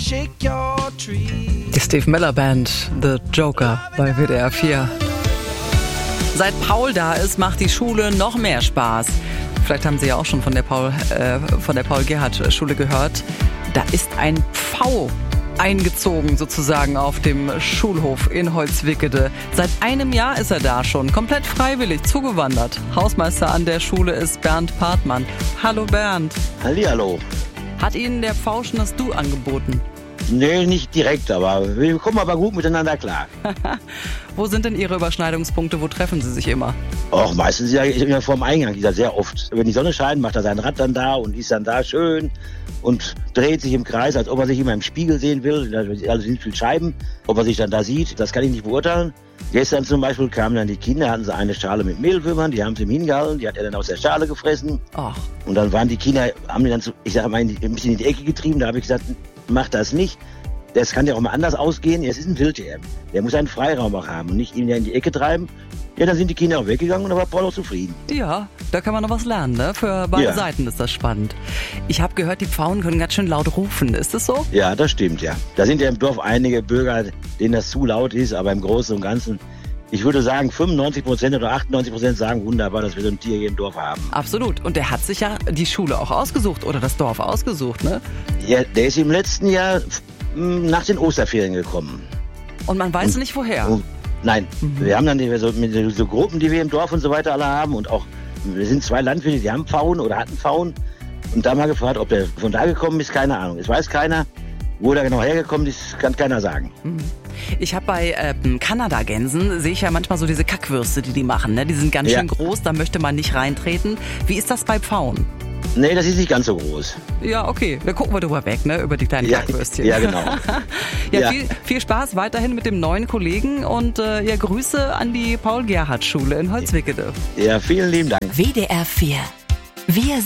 Die Steve Miller Band, The Joker bei WDR 4. Seit Paul da ist, macht die Schule noch mehr Spaß. Vielleicht haben Sie ja auch schon von der Paul-Gerhardt-Schule gehört. Da ist ein Pfau eingezogen sozusagen auf dem Schulhof in Holzwickede. Seit einem Jahr ist er da schon, komplett freiwillig zugewandert. Hausmeister an der Schule ist Bernd Partmann. Hallo Bernd. Hallihallo. Hat Ihnen der Pfau schon das Du angeboten? Nee, nicht direkt, aber wir kommen aber gut miteinander klar. Wo sind denn Ihre Überschneidungspunkte? Wo treffen Sie sich immer? Och, meistens ja immer vorm Eingang, ist ja sehr oft. Wenn die Sonne scheint, macht er sein Rad dann da und ist dann da schön und dreht sich im Kreis, als ob er sich immer im Spiegel sehen will. Also sind viele Scheiben, ob er sich dann da sieht, das kann ich nicht beurteilen. Gestern zum Beispiel kamen dann die Kinder, hatten sie eine Schale mit Mehlwürmern, die haben sie ihm hingehalten, die hat er dann aus der Schale gefressen. Ach. Und dann waren die Kinder, haben die dann, ich sag mal, ein bisschen in die Ecke getrieben, da habe ich gesagt, mach das nicht. Das kann ja auch mal anders ausgehen. Es ist ein Wildtier. Der muss einen Freiraum auch haben und nicht ihn ja in die Ecke treiben. Ja, dann sind die Kinder auch weggegangen und dann war Paul auch zufrieden. Ja, da kann man noch was lernen, ne? Für beide Seiten ist das spannend. Ich habe gehört, die Pfauen können ganz schön laut rufen. Ist das so? Ja, das stimmt, ja. Da sind ja im Dorf einige Bürger, denen das zu laut ist, aber im Großen und Ganzen, ich würde sagen, 95% oder 98% sagen, wunderbar, dass wir so ein Tier hier im Dorf haben. Absolut. Und der hat sich ja die Schule auch ausgesucht oder das Dorf ausgesucht, ne? Ja, der ist im letzten Jahr nach den Osterferien gekommen. Und man weiß nicht woher? Nein, wir haben dann so Gruppen, die wir im Dorf und so weiter alle haben und auch, wir sind 2 Landwirte, die haben Pfauen oder hatten Pfauen und da mal gefragt, ob der von da gekommen ist, keine Ahnung. Es weiß keiner, wo der genau hergekommen ist, kann keiner sagen. Ich habe bei Kanada-Gänsen, sehe ich ja manchmal so diese Kackwürste, die machen, ne? Die sind ganz schön groß, da möchte man nicht reintreten. Wie ist das bei Pfauen? Nee, das ist nicht ganz so groß. Ja, okay. Da gucken wir drüber weg, ne? Über die kleinen Kackwürstchen. Ja, genau. Viel Spaß weiterhin mit dem neuen Kollegen und Grüße an die Paul-Gerhardt-Schule in Holzwickede. Ja, vielen lieben Dank. WDR 4. Wir